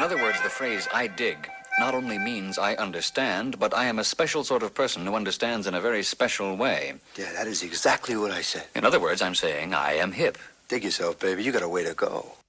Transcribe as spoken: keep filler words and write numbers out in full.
In other words, the phrase, I dig, not only means I understand, but I am a special sort of person who understands in a very special way. Yeah, that is exactly what I said. In other words, I'm saying I am hip. Dig yourself, baby. You got a way to go.